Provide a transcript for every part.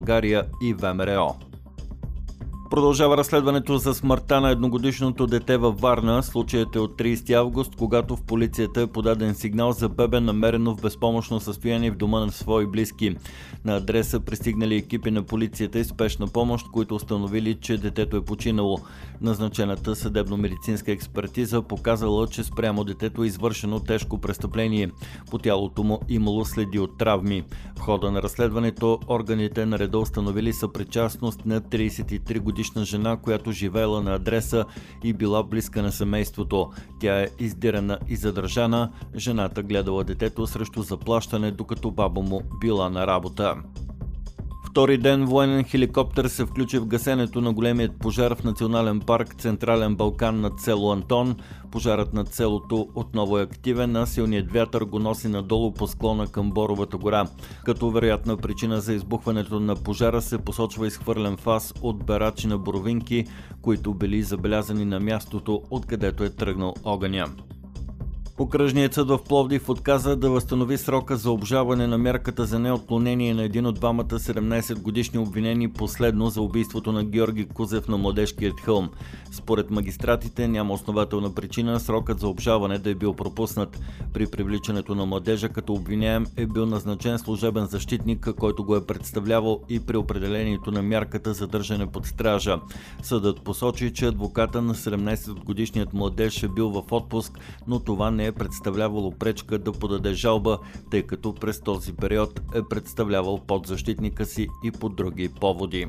България и ВМРО. Продължава разследването за смъртта на едногодишното дете във Варна. Случаят е от 30 август, когато в полицията е подаден сигнал за бебе, намерено в безпомощно състояние в дома на свои близки. На адреса пристигнали екипи на полицията и спешна помощ, които установили, че детето е починало. Назначената съдебно-медицинска експертиза показала, че спрямо детето е извършено тежко престъпление. По тялото му имало следи от травми. В хода на разследването органите на реда установили съпричастност на 33 годишна жена, която живеела на адреса и била близка на семейството. Тя е издирана и задържана. Жената гледала детето срещу заплащане, докато баба му била на работа. Втори ден военен хеликоптер се включи в гасенето на големият пожар в национален парк Централен Балкан над село Антон. Пожарът над селото отново е активен, а силният вятър го носи надолу по склона към Боровата гора. Като вероятна причина за избухването на пожара се посочва изхвърлен фас от берачи на боровинки, които били забелязани на мястото, откъдето е тръгнал огъня. Окръжният съд в Пловдив отказа да възстанови срока за обжалване на мярката за неотклонение на един от двамата 17-годишни обвинени последно за убийството на Георги Кузев на Младежкият хълм. Според магистратите няма основателна причина срокът за обжалване да е бил пропуснат. При привличането на младежа като обвиняем е бил назначен служебен защитник, който го е представлявал и при определението на мярката за държане под стража. Съдът посочи, че адвоката на 17-годишният младеж е бил в отпуск, но това не е представлявало пречка да подаде жалба, тъй като през този период е представлявал подзащитника си и по други поводи.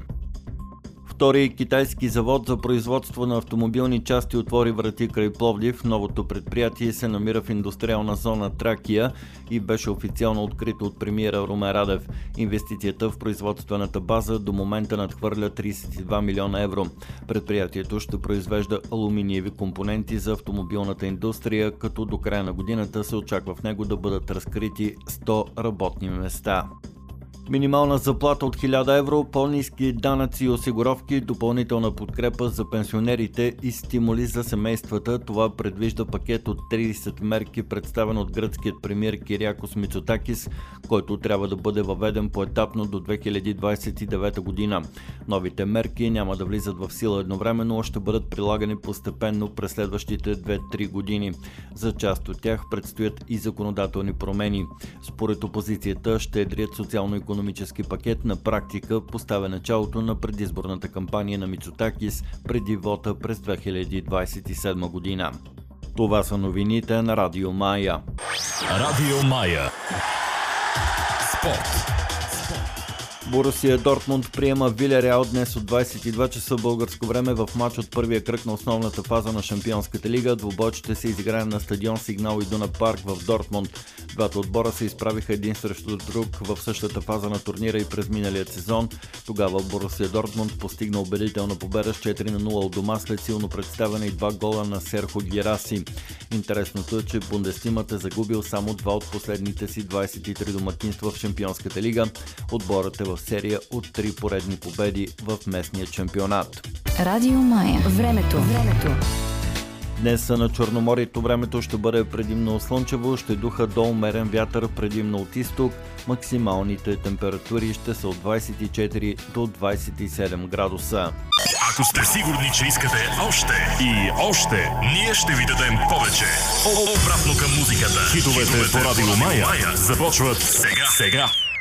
Втори китайски завод за производство на автомобилни части отвори врати край Пловдив. Новото предприятие се намира в индустриална зона Тракия и беше официално открито от премиера Румен Радев. Инвестицията в производствената база до момента надхвърля 32 милиона евро. Предприятието ще произвежда алуминиеви компоненти за автомобилната индустрия, като до края на годината се очаква в него да бъдат разкрити 100 работни места. Минимална заплата от 1000 евро, по-ниски данъци и осигуровки, допълнителна подкрепа за пенсионерите и стимули за семействата. Това предвижда пакет от 30 мерки, представен от гръцкият премиер Кириакос Мицотакис, който трябва да бъде въведен поетапно до 2029 година. Новите мерки няма да влизат в сила едновременно, а ще бъдат прилагани постепенно през следващите 2-3 години. За част от тях предстоят и законодателни промени. Според опозицията ще едрият социално-икономически пакет на практика поставя началото на предизборната кампания на Мицотакис преди вота през 2027 година. Това са новините на Радио Мая. Радио Мая. Спорт. Борусия Дортмунд приема Вилереал днес от 22 часа българско време в матч от първия кръг на основната фаза на Шампионската лига. Двубой ще се изиграе на стадион Сигнал Идуна парк в Дортмунд. Двата отбора се изправиха един срещу друг в същата фаза на турнира и през миналият сезон. Тогава Борусия Дортмунд постигна убедителна победа с 4-0 от дома след силно представяне и 2 гола на Серхо Гераси. Интересното е, че Бундестимът е загубил само 2 от последните си 23 домакинства в Шампионската лига. Отборът е в серия от 3 поредни победи в местния чемпионат. Радио Мая. Времето. Днес на Черноморието времето ще бъде предимно слънчево, ще духа до умерен вятър предимно от изток. Максималните температури ще са от 24 до 27 градуса. Ако сте сигурни, че искате още и още, ние ще ви дадем повече. Обратно към музиката. Хитовете по Радио Мая започват сега.